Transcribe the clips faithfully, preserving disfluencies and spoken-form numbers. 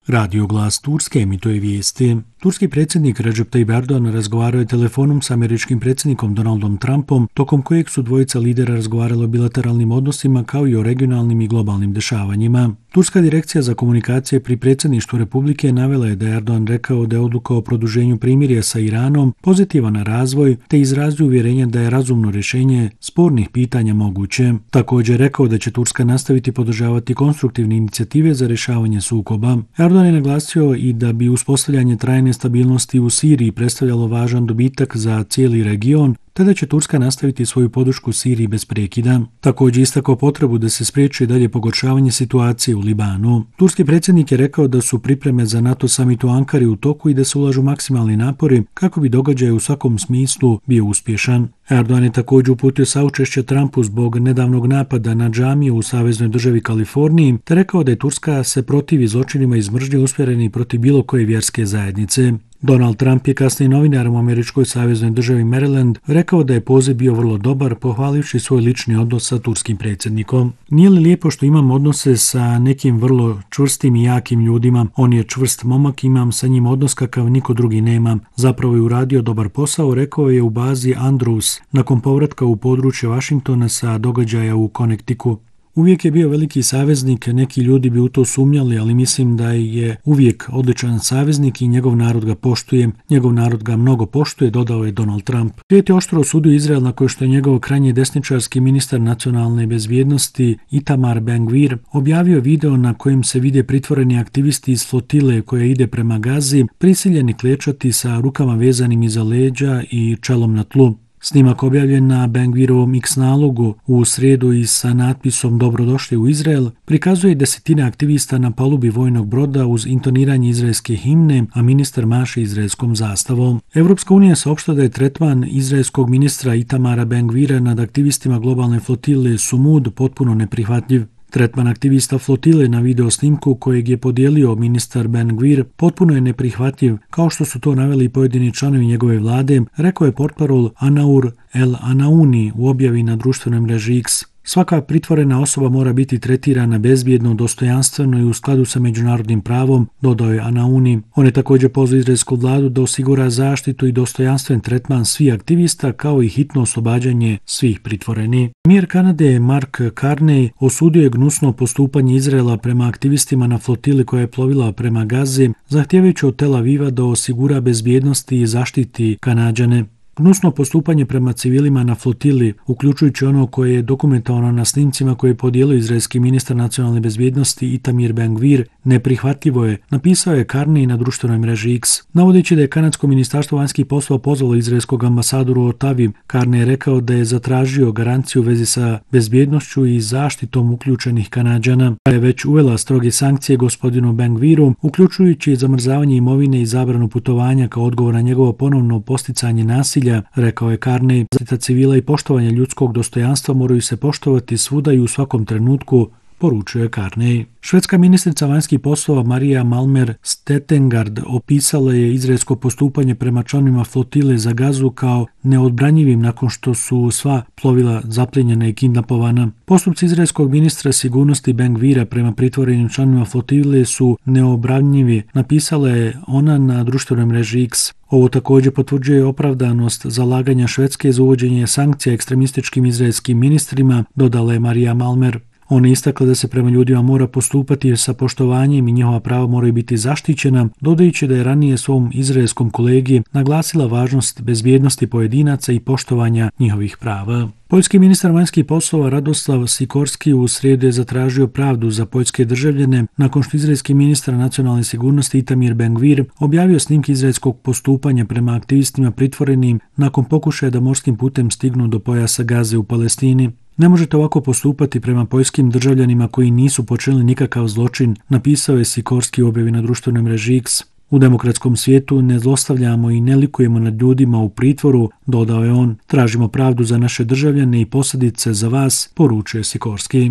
Radio Glas Turske emituje vijesti. Turski predsjednik Recep Tayyip Erdogan razgovarao je telefonom s američkim predsjednikom Donaldom Trumpom, tokom kojeg su dvojica lidera razgovarali o bilateralnim odnosima kao i o regionalnim i globalnim dešavanjima. Turska direkcija za komunikacije pri predsjedništvu Republike navela je da je Erdogan rekao da je odluka o produženju primirja sa Iranom pozitivan razvoj, te izrazio uvjerenje da je razumno rješenje spornih pitanja moguće. Također rekao da će Turska nastaviti podržavati konstruktivne inicijative za rješavanje sukoba. Erdogan je naglasio i da bi uspostavljanje trajne stabilnosti u Siriji predstavljalo važan dobitak za cijeli region, te da će Turska nastaviti svoju podršku Siriji bez prekida. Također istakao potrebu da se spriječi dalje pogoršavanje situacije u Libanu. Turski predsjednik je rekao da su pripreme za NATO summit u Ankari u toku i da se ulažu maksimalni napori kako bi događaj u svakom smislu bio uspješan. Erdogan je također uputio saučešće Trumpu zbog nedavnog napada na džamiju u saveznoj državi Kaliforniji, te rekao da je Turska se protivi zločinima iz mržnje usmjereni protiv bilo koje vjerske zajednice. Donald Trump je kasnije novinarom u američkoj saveznoj državi Maryland rekao da je poziv bio vrlo dobar, pohvalivši svoj lični odnos sa turskim predsjednikom. Nije li lijepo što imam odnose sa nekim vrlo čvrstim i jakim ljudima? On je čvrst momak, imam sa njim odnos kakav niko drugi nema. Zapravo je uradio dobar posao, rekao je u bazi Andrews nakon povratka u područje Washingtona sa događaja u Connecticutu. Uvijek je bio veliki saveznik, neki ljudi bi u to sumnjali, ali mislim da je uvijek odličan saveznik i njegov narod ga poštuje. Njegov narod ga mnogo poštuje, dodao je Donald Trump. Svijet je oštro osudio Izrael nakon što je njegov krajnje desničarski ministar nacionalne bezbjednosti Itamar Ben-Gvir objavio video na kojem se vide pritvoreni aktivisti iz flotile koja ide prema Gazi, prisiljeni klečati sa rukama vezanim iza leđa i čelom na tlu. Snimak objavljen na Ben-Gvirovom X nalogu u srijedu i sa natpisom Dobrodošli u Izrael prikazuje desetine aktivista na palubi vojnog broda uz intoniranje izraelske himne, a ministar maše izraelskom zastavom. Evropska unija saopštila da je tretman izraelskog ministra Itamara Ben-Gvira nad aktivistima globalne flotile Sumud potpuno neprihvatljiv. Tretman aktivista flotile na video snimku kojeg je podijelio ministar Ben-Gvir potpuno je neprihvatljiv, kao što su to naveli pojedini članovi njegove vlade, rekao je portparol Anaur El Anauni u objavi na društvenoj mreži X. Svaka pritvorena osoba mora biti tretirana bezbjedno, dostojanstveno i u skladu sa međunarodnim pravom, dodao je Anauni. On je također pozvao izraelsku vladu da osigura zaštitu i dostojanstven tretman svih aktivista kao i hitno oslobađanje svih pritvorenih. Premijer Kanade Mark Carney osudio je gnusno postupanje Izraela prema aktivistima na flotili koja je plovila prema Gazi, zahtijevajući od Tel Aviva da osigura bezbjednost i zaštiti Kanađane. Gnusno postupanje prema civilima na flotili, uključujući ono koje je dokumentovano na snimcima koje je podijelio izraelski ministar nacionalne bezbjednosti Itamar Ben-Gvir, neprihvatljivo je, napisao je Carney na društvenoj mreži X. Navodeći da je kanadsko ministarstvo vanjskih poslova pozvalo izraelskog ambasadoru u Otavi, Carney je rekao da je zatražio garanciju u vezi sa bezbjednošću i zaštitom uključenih Kanađana. Da je već uvela stroge sankcije gospodinu Ben-Gviru, uključujući zamrzavanje imovine i zabranu putovanja kao odgovor na njegovo ponovno posticanje nasilja, rekao je Carney. Zaštita civila i poštovanje ljudskog dostojanstva moraju se poštovati svuda i u svakom trenutku, poručio je Carney. Švedska ministrica vanjskih poslova Maria Malmer Stetengard opisala je izraelsko postupanje prema članovima flotile za Gazu kao neodbranjivim nakon što su sva plovila zaplijenjena i kidnapovana. Postupci izraelskog ministra sigurnosti Ben-Gvira prema pritvorenim članovima flotile su neobranjivi, napisala je ona na društvenoj mreži X. Ovo također potvrđuje opravdanost zalaganja Švedske za uvođenje sankcija ekstremističkim izraelskim ministrima, dodala je Maria Malmer. Ona je istakla da se prema ljudima mora postupati sa poštovanjem i njihova prava moraju biti zaštićena, dodajući da je ranije svom izraelskom kolegi naglasila važnost bezbjednosti pojedinaca i poštovanja njihovih prava. Poljski ministar vanjskih poslova Radoslav Sikorski u srijedu je zatražio pravdu za poljske državljane nakon što izraelski ministar nacionalne sigurnosti Itamar Ben-Gvir objavio snimke izraelskog postupanja prema aktivistima pritvorenim nakon pokušaja da morskim putem stignu do pojasa Gaze u Palestini. Ne možete ovako postupati prema poljskim državljanima koji nisu počinili nikakav zločin, napisao je Sikorski u objavi na društvenoj mreži X. U demokratskom svijetu ne zlostavljamo i ne likujemo nad ljudima u pritvoru, dodao je on. Tražimo pravdu za naše državljane i posljedice za vas, poručuje Sikorski.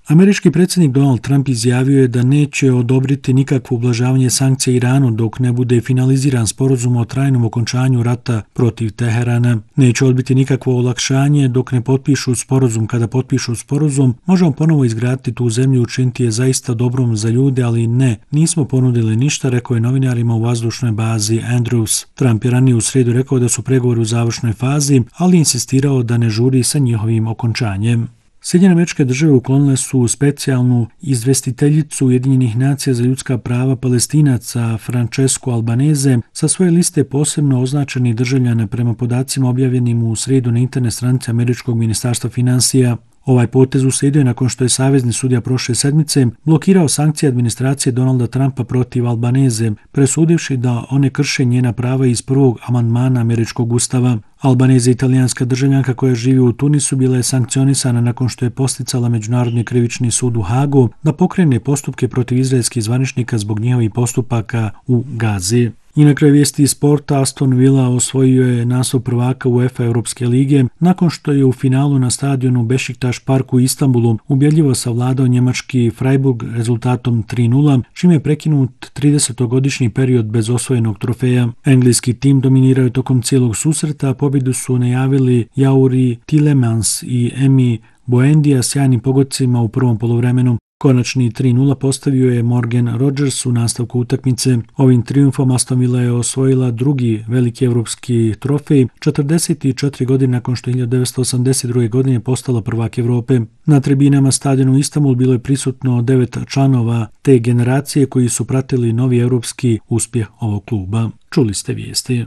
Američki predsjednik Donald Trump izjavio je da neće odobriti nikakvo ublažavanje sankcija Iranu dok ne bude finaliziran sporazum o trajnom okončanju rata protiv Teherana. Neće odbiti nikakvo olakšanje dok ne potpišu sporazum. Kada potpišu sporazum, možemo ponovo izgraditi tu zemlju, učiniti je zaista dobrom za ljude, ali ne, nismo ponudili ništa, rekao je novinarima u vazdušnoj bazi Andrews. Trump je ranije u srijedu rekao da su pregovori u završnoj fazi, ali insistirao da ne žuri sa njihovim okončanjem. Sjedinjene Američke Države uklonile su specijalnu izvjestiteljicu Ujedinjenih nacija za ljudska prava Palestinaca Francesku Albanese sa svoje liste posebno označenih državljana prema podacima objavljenim u srijedu na internet stranici Američkog ministarstva financija. Ovaj potez uslijedio nakon što je savezni sudija prošle sedmice blokirao sankcije administracije Donalda Trumpa protiv Albanese, presudivši da one krše njena prava iz prvog amandmana američkog ustava. Albanese, italijanska državljanka koja živi u Tunisu, bila je sankcionisana nakon što je posticala Međunarodni krivični sud u Hagu da pokrene postupke protiv izraelskih zvaničnika zbog njihovih postupaka u Gazi. I na kraju vijesti iz sporta, Aston Villa osvojio je naslov prvaka UEFA Europske lige nakon što je u finalu na stadionu Bešiktaš Park u Istanbulu ubjedljivo savladao njemački Freiburg rezultatom tri nula, čime je prekinut tridesetogodišnji period bez osvojenog trofeja. Engleski tim dominirao je tokom cijelog susreta, a pobjedu su najavili Jauri Tielemans i Emi Buendija sjajnim pogodcima u prvom poluvremenu. Konačni tri nula postavio je Morgan Rogers u nastavku utakmice. Ovim trijumfom Aston Villa je osvojila drugi veliki evropski trofej četrdeset četiri godine nakon što je hiljadu devetsto osamdeset druge. godine postala prvak Europe. Na tribinama stadionu Istanbul bilo je prisutno devet članova te generacije koji su pratili novi europski uspjeh ovog kluba. Čuli ste vijesti.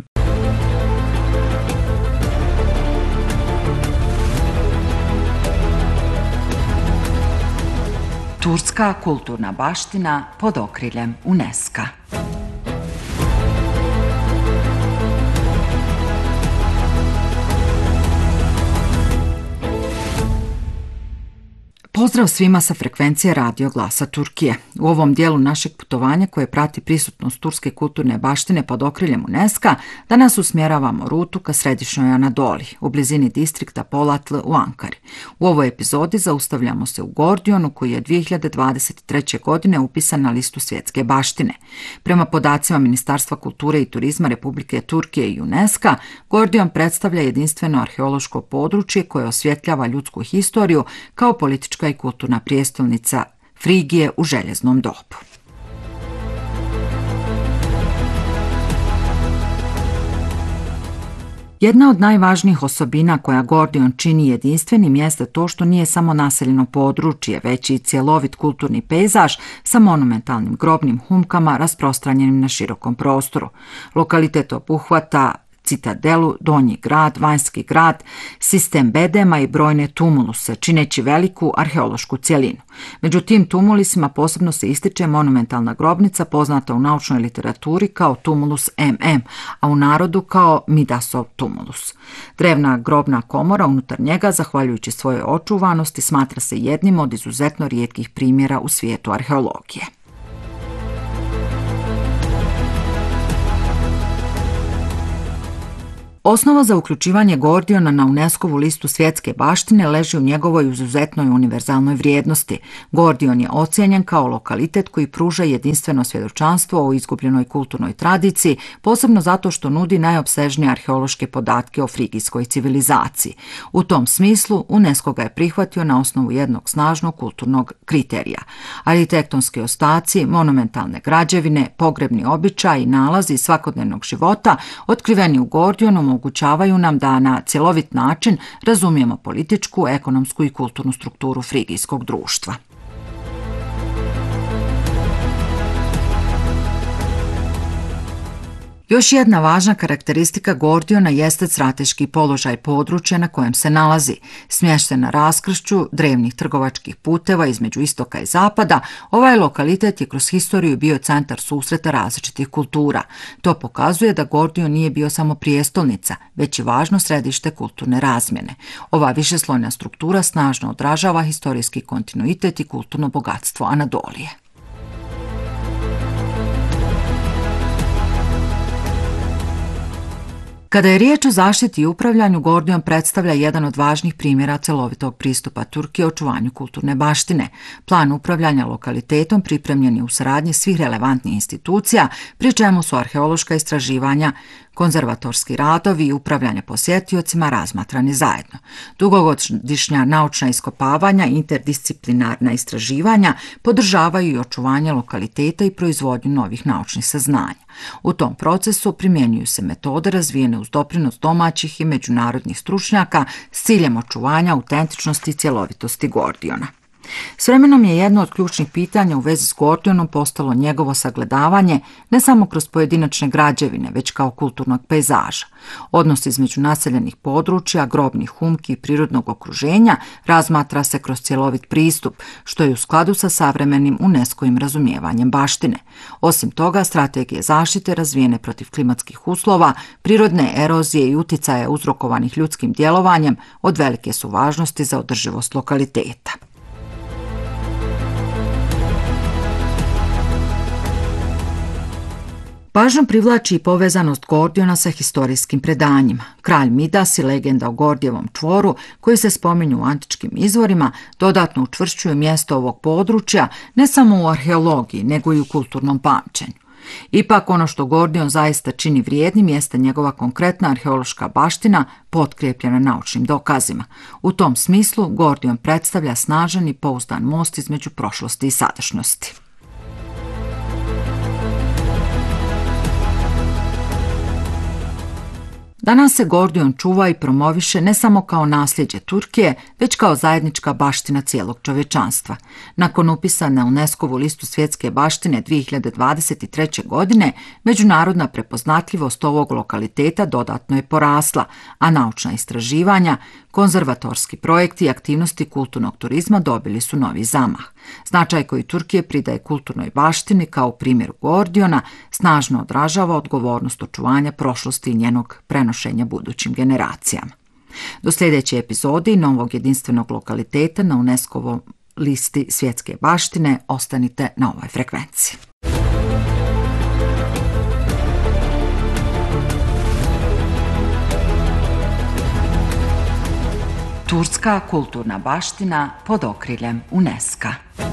Turska kulturna baština pod okriljem UNESCO. Pozdrav svima sa frekvencije Radio Glasa Turkije. U ovom dijelu našeg putovanja koje prati prisutnost turske kulturne baštine pod okriljem UNESCO, danas usmjeravamo rutu ka središnjoj Anadoli, u blizini distrikta Polatl u Ankari. U ovoj epizodi zaustavljamo se u Gordionu koji je dvije hiljade dvadeset treće. godine upisan na listu svjetske baštine. Prema podacima Ministarstva kulture i turizma Republike Turkije i UNESCO, Gordion predstavlja jedinstveno arheološko područje koje osvjetljava ljudsku historiju kao politička i kulturna prijestolnica Frigije u željeznom dobu. Jedna od najvažnijih osobina koja Gordion čini jedinstvenim jeste to što nije samo naseljeno područje, već i cjelovit kulturni pejzaž sa monumentalnim grobnim humkama rasprostranjenim na širokom prostoru. Lokalitet obuhvata citadelu, donji grad, vanjski grad, sistem bedema i brojne tumuluse, čineći veliku arheološku cjelinu. Među tim tumulisima posebno se ističe monumentalna grobnica poznata u naučnoj literaturi kao tumulus em em, a u narodu kao Midasov tumulus. Drevna grobna komora unutar njega, zahvaljujući svojoj očuvanosti, smatra se jednim od izuzetno rijetkih primjera u svijetu arheologije. Osnova za uključivanje Gordiona na UNESCO-vu listu svjetske baštine leži u njegovoj izuzetnoj univerzalnoj vrijednosti. Gordion je ocijenjen kao lokalitet koji pruža jedinstveno svjedočanstvo o izgubljenoj kulturnoj tradiciji, posebno zato što nudi najopsežnije arheološke podatke o frigijskoj civilizaciji. U tom smislu UNESCO ga je prihvatio na osnovu jednog snažnog kulturnog kriterija. Arhitektonski ostaci, monumentalne građevine, pogrebni običaji i nalazi svakodnevnog života otkriveni u Gordionu omogućavaju nam da na cjelovit način razumijemo političku, ekonomsku i kulturnu strukturu frigijskog društva. Još jedna važna karakteristika Gordiona jeste strateški položaj područja na kojem se nalazi. Smješten na raskršću drevnih trgovačkih puteva između istoka i zapada, ovaj lokalitet je kroz historiju bio centar susreta različitih kultura. To pokazuje da Gordion nije bio samo prijestolnica, već i važno središte kulturne razmjene. Ova višeslojna struktura snažno odražava historijski kontinuitet i kulturno bogatstvo Anadolije. Kada je riječ o zaštiti i upravljanju, Gordion predstavlja jedan od važnih primjera celovitog pristupa Turske očuvanju kulturne baštine. Plan upravljanja lokalitetom pripremljen je u saradnji svih relevantnih institucija, pri čemu su arheološka istraživanja, konzervatorski radovi i upravljanje posjetiocima razmatrani zajedno. Dugogodišnja naučna iskopavanja i interdisciplinarna istraživanja podržavaju i očuvanje lokaliteta i proizvodnju novih naučnih saznanja. U tom procesu primjenjuju se metode razvijene uz doprinos domaćih i međunarodnih stručnjaka s ciljem očuvanja autentičnosti i cjelovitosti Gordiona. S vremenom je jedno od ključnih pitanja u vezi s Gordionom postalo njegovo sagledavanje ne samo kroz pojedinačne građevine, već kao kulturnog pejzaža. Odnos između naseljenih područja, grobnih humki i prirodnog okruženja razmatra se kroz cjelovit pristup, što je u skladu sa savremenim UNESCO-im razumijevanjem baštine. Osim toga, strategije zaštite razvijene protiv klimatskih uslova, prirodne erozije i uticaja uzrokovanih ljudskim djelovanjem od velike su važnosti za održivost lokaliteta. Pažnju privlači i povezanost Gordiona sa historijskim predanjima. Kralj Midas i legenda o Gordijevom čvoru, koji se spominju u antičkim izvorima, dodatno učvršćuju mjesto ovog područja ne samo u arheologiji, nego i u kulturnom pamćenju. Ipak ono što Gordion zaista čini vrijednim jeste njegova konkretna arheološka baština potkrijepljena naučnim dokazima. U tom smislu Gordion predstavlja snažan i pouzdan most između prošlosti i sadašnjosti. Danas se Gordion čuva i promoviše ne samo kao nasljeđe Turske, već kao zajednička baština cijelog čovječanstva. Nakon upisa na UNESCO-vu listu svjetske baštine dvije hiljade dvadeset treće. godine, međunarodna prepoznatljivost ovog lokaliteta dodatno je porasla, a naučna istraživanja, konzervatorski projekti i aktivnosti kulturnog turizma dobili su novi zamah. Značaj koji Turske pridaje kulturnoj baštini kao u primjeru Gordiona snažno odražava odgovornost očuvanja prošlosti i njenog prenošenja budućim generacijama. Do sljedeće epizode i novog jedinstvenog lokaliteta na UNESCO-voj listi svjetske baštine ostanite na ovoj frekvenciji. Turska kulturna baština pod okriljem UNESCO-a.